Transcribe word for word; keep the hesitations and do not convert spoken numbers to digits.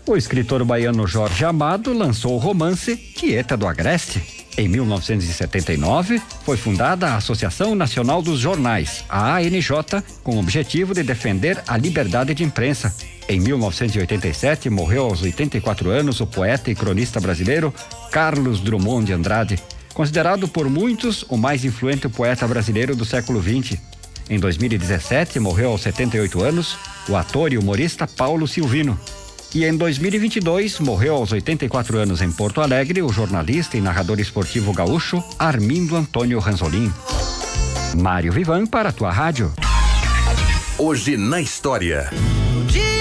O escritor baiano Jorge Amado lançou o romance Tieta do Agreste. Em mil novecentos e setenta e nove, foi fundada a Associação Nacional dos Jornais, a A N J, com o objetivo de defender a liberdade de imprensa. Em mil novecentos e oitenta e sete, morreu aos oitenta e quatro anos o poeta e cronista brasileiro Carlos Drummond de Andrade, considerado por muitos o mais influente poeta brasileiro do século vinte. Em dois mil e dezessete, morreu aos setenta e oito anos o ator e humorista Paulo Silvino. E em dois mil e vinte e dois, morreu aos oitenta e quatro anos em Porto Alegre o jornalista e narrador esportivo gaúcho Armindo Antônio Ranzolin. Mário Vivan para a tua rádio. Hoje na história.